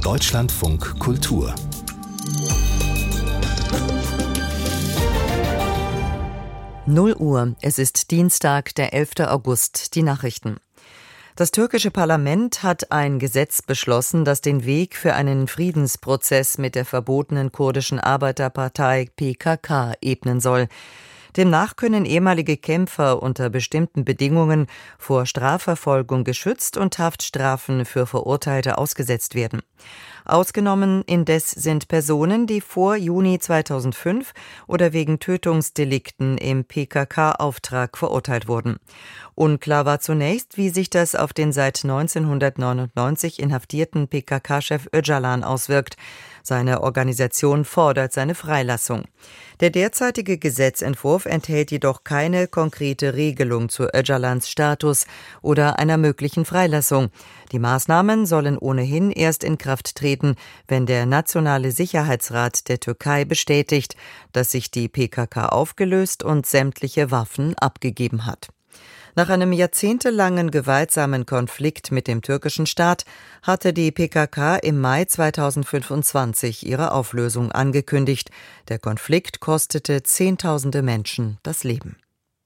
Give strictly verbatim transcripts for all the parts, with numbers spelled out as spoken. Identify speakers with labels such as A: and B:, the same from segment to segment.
A: Deutschlandfunk Kultur.
B: null Uhr, es ist Dienstag, der elfter August, die Nachrichten. Das türkische Parlament hat ein Gesetz beschlossen, das den Weg für einen Friedensprozess mit der verbotenen kurdischen Arbeiterpartei P K K ebnen soll. Demnach können ehemalige Kämpfer unter bestimmten Bedingungen vor Strafverfolgung geschützt und Haftstrafen für Verurteilte ausgesetzt werden. Ausgenommen indes sind Personen, die vor Juni zweitausendfünf oder wegen Tötungsdelikten im P K K-Auftrag verurteilt wurden. Unklar war zunächst, wie sich das auf den seit neunzehnhundertneunundneunzig inhaftierten P K K-Chef Öcalan auswirkt. Seine Organisation fordert seine Freilassung. Der derzeitige Gesetzentwurf enthält jedoch keine konkrete Regelung zu Öcalans Status oder einer möglichen Freilassung. Die Maßnahmen sollen ohnehin erst in Kraft treten, wenn der Nationale Sicherheitsrat der Türkei bestätigt, dass sich die P K K aufgelöst und sämtliche Waffen abgegeben hat. Nach einem jahrzehntelangen gewaltsamen Konflikt mit dem türkischen Staat hatte die P K K im Mai zweitausendfünfundzwanzig ihre Auflösung angekündigt. Der Konflikt kostete Zehntausende Menschen das Leben.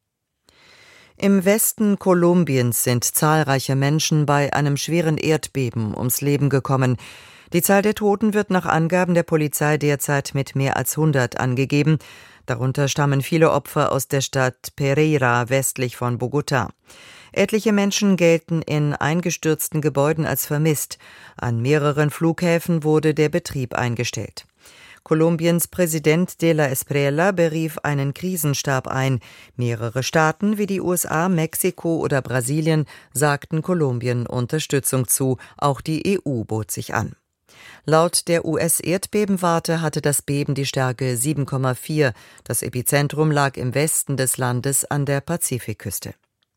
B: Im Westen Kolumbiens sind zahlreiche Menschen bei einem schweren Erdbeben ums Leben gekommen. Die Zahl der Toten wird nach Angaben der Polizei derzeit mit mehr als hundert angegeben. Darunter stammen viele Opfer aus der Stadt Pereira westlich von Bogotá. Etliche Menschen gelten in eingestürzten Gebäuden als vermisst. An mehreren Flughäfen wurde der Betrieb eingestellt. Kolumbiens Präsident de la Espriella berief einen Krisenstab ein. Mehrere Staaten wie die U S A, Mexiko oder Brasilien sagten Kolumbien Unterstützung zu. Auch die E U bot sich an. Laut der U S-Erdbebenwarte hatte das Beben die Stärke sieben Komma vier. Das Epizentrum lag im Westen des Landes an der Pazifikküste.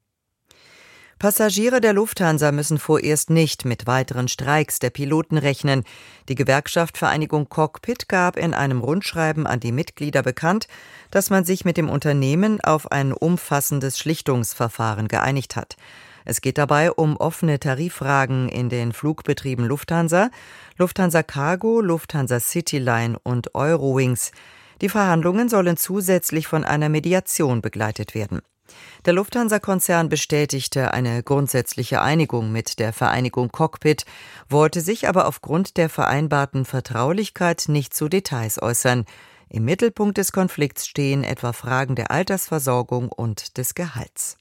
B: Passagiere der Lufthansa müssen vorerst nicht mit weiteren Streiks der Piloten rechnen. Die Gewerkschaft Vereinigung Cockpit gab in einem Rundschreiben an die Mitglieder bekannt, dass man sich mit dem Unternehmen auf ein umfassendes Schlichtungsverfahren geeinigt hat. Es geht dabei um offene Tariffragen in den Flugbetrieben Lufthansa, Lufthansa Cargo, Lufthansa Cityline und Eurowings. Die Verhandlungen sollen zusätzlich von einer Mediation begleitet werden. Der Lufthansa-Konzern bestätigte eine grundsätzliche Einigung mit der Vereinigung Cockpit, wollte sich aber aufgrund der vereinbarten Vertraulichkeit nicht zu Details äußern. Im Mittelpunkt des Konflikts stehen etwa Fragen der Altersversorgung und des Gehalts.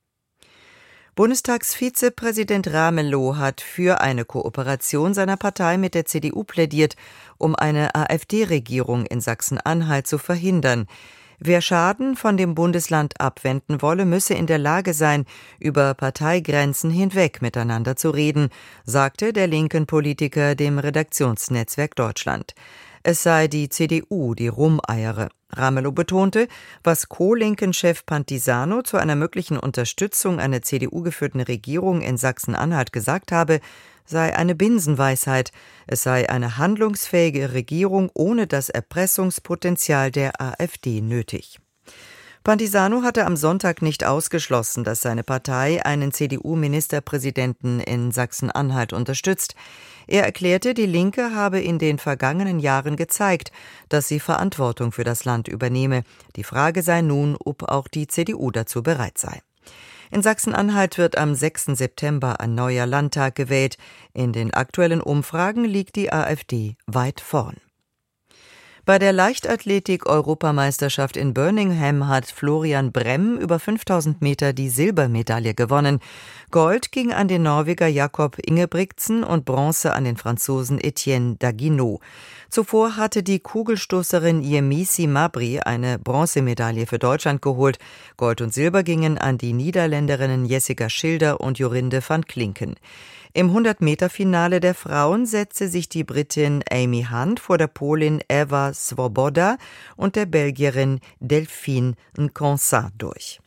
B: Bundestagsvizepräsident Ramelow hat für eine Kooperation seiner Partei mit der C D U plädiert, um eine AfD-Regierung in Sachsen-Anhalt zu verhindern. Wer Schaden von dem Bundesland abwenden wolle, müsse in der Lage sein, über Parteigrenzen hinweg miteinander zu reden, sagte der linken Politiker dem Redaktionsnetzwerk Deutschland. Es sei die C D U, die rumeiere. Ramelow betonte, was Co-Linken-Chef Pantisano zu einer möglichen Unterstützung einer C D U-geführten Regierung in Sachsen-Anhalt gesagt habe, sei eine Binsenweisheit. Es sei eine handlungsfähige Regierung ohne das Erpressungspotenzial der AfD nötig. Pantisano hatte am Sonntag nicht ausgeschlossen, dass seine Partei einen C D U-Ministerpräsidenten in Sachsen-Anhalt unterstützt. Er erklärte, die Linke habe in den vergangenen Jahren gezeigt, dass sie Verantwortung für das Land übernehme. Die Frage sei nun, ob auch die C D U dazu bereit sei. In Sachsen-Anhalt wird am sechsten September ein neuer Landtag gewählt. In den aktuellen Umfragen liegt die AfD weit vorn. Bei der Leichtathletik-Europameisterschaft in Birmingham hat Florian Bremm über fünftausend Meter die Silbermedaille gewonnen. Gold ging an den Norweger Jakob Ingebrigtsen und Bronze an den Franzosen Etienne Daguineau. Zuvor hatte die Kugelstoßerin Yemisi Mabry eine Bronzemedaille für Deutschland geholt. Gold und Silber gingen an die Niederländerinnen Jessica Schilder und Jorinde van Klinken. Im hundert-Meter-Finale der Frauen setzte sich die Britin Amy Hunt vor der Polin Eva Swoboda und der Belgierin Delphine Nkonsa durch.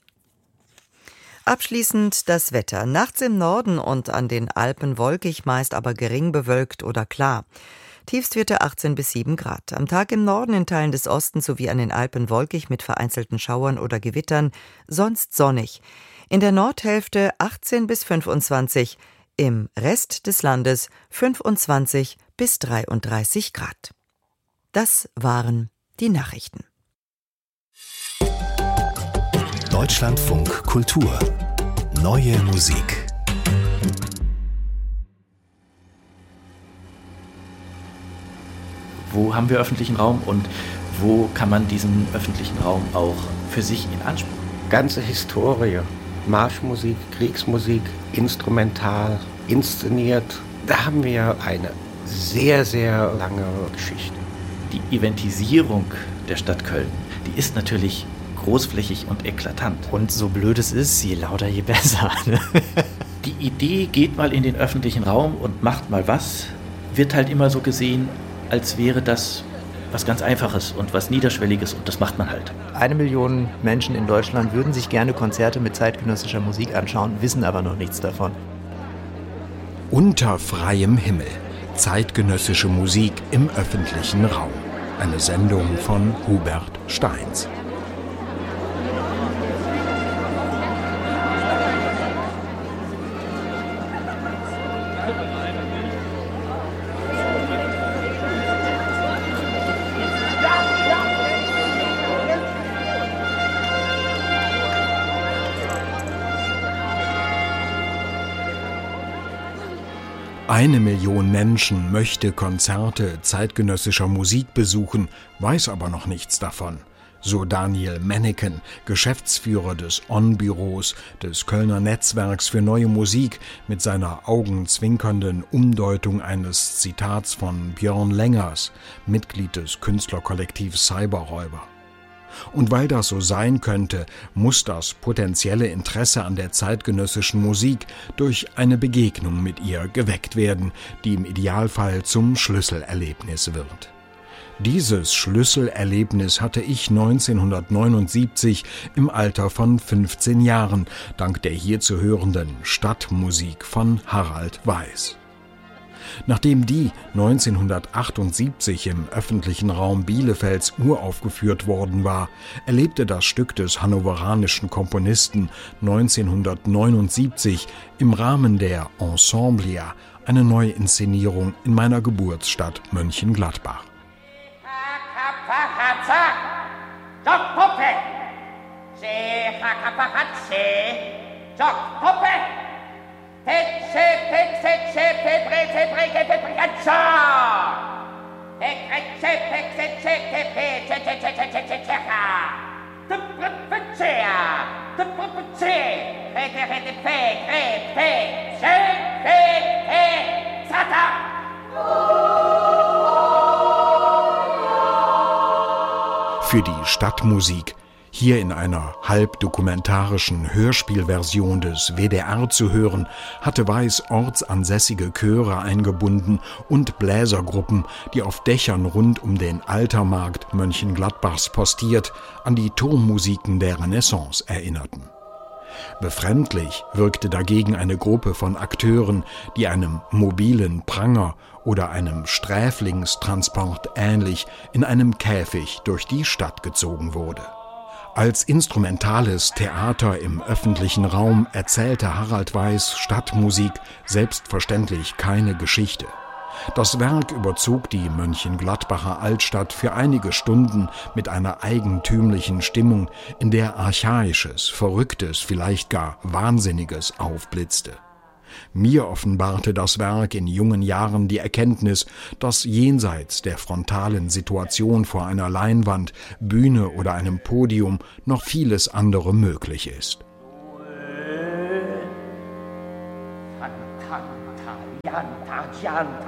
B: Abschließend das Wetter. Nachts im Norden und an den Alpen wolkig, meist aber gering bewölkt oder klar. Tiefstwerte achtzehn bis sieben Grad. Am Tag im Norden in Teilen des Ostens sowie an den Alpen wolkig mit vereinzelten Schauern oder Gewittern, sonst sonnig. In der Nordhälfte achtzehn bis fünfundzwanzig, im Rest des Landes fünfundzwanzig bis dreiunddreißig Grad. Das waren die Nachrichten.
A: Deutschlandfunk Kultur. Neue Musik.
C: Wo haben wir öffentlichen Raum und wo kann man diesen öffentlichen Raum auch für sich in Anspruch?
D: Ganze Historie, Marschmusik, Kriegsmusik, instrumental, inszeniert. Da haben wir eine sehr, sehr lange Geschichte.
C: Die Eventisierung der Stadt Köln, die ist natürlich großflächig und eklatant.
E: Und so blöd es ist, je lauter, je besser.
C: Die Idee, geht mal in den öffentlichen Raum und macht mal was, wird halt immer so gesehen, als wäre das was ganz Einfaches und was Niederschwelliges und das macht man halt.
E: Eine Million Menschen in Deutschland würden sich gerne Konzerte mit zeitgenössischer Musik anschauen, wissen aber noch nichts davon.
F: Unter freiem Himmel. Zeitgenössische Musik im öffentlichen Raum. Eine Sendung von Hubert Steins. Eine Million Menschen möchte Konzerte zeitgenössischer Musik besuchen, weiß aber noch nichts davon. So Daniel Menneken, Geschäftsführer des On-Büros des Kölner Netzwerks für neue Musik, mit seiner augenzwinkernden Umdeutung eines Zitats von Björn Lengers, Mitglied des Künstlerkollektivs Cyberräuber. Und weil das so sein könnte, muss das potenzielle Interesse an der zeitgenössischen Musik durch eine Begegnung mit ihr geweckt werden, die im Idealfall zum Schlüsselerlebnis wird. Dieses Schlüsselerlebnis hatte ich neunzehnhundertneunundsiebzig im Alter von fünfzehn Jahren, dank der hier zu hörenden Stadtmusik von Harald Weiß. Nachdem die neunzehnhundertachtundsiebzig im öffentlichen Raum Bielefelds uraufgeführt worden war, erlebte das Stück des hannoveranischen Komponisten neunzehnhundertneunundsiebzig im Rahmen der Ensemblia eine Neuinszenierung in meiner Geburtsstadt Mönchengladbach.
G: Pece, pece, cepe, brece, brece, pepriaccia. Pecrece, pece, cepe, pece, cepe, cepe, cepe, de prepecea, de prepece, rete, rete, pe, re, pe, ce, pe, pe, sata.
F: Für die Stadtmusik, hier in einer halbdokumentarischen Hörspielversion des W D R zu hören, hatte Weiß ortsansässige Chöre eingebunden und Bläsergruppen, die auf Dächern rund um den Altermarkt Mönchengladbachs postiert an die Turmmusiken der Renaissance erinnerten. Befremdlich wirkte dagegen eine Gruppe von Akteuren, die einem mobilen Pranger oder einem Sträflingstransport ähnlich in einem Käfig durch die Stadt gezogen wurde. Als instrumentales Theater im öffentlichen Raum erzählte Harald Weiß Stadtmusik selbstverständlich keine Geschichte. Das Werk überzog die Mönchengladbacher Altstadt für einige Stunden mit einer eigentümlichen Stimmung, in der Archaisches, Verrücktes, vielleicht gar Wahnsinniges aufblitzte. Mir offenbarte das Werk in jungen Jahren die Erkenntnis, dass jenseits der frontalen Situation vor einer Leinwand, Bühne oder einem Podium noch vieles andere möglich ist.
G: Janta, Janta,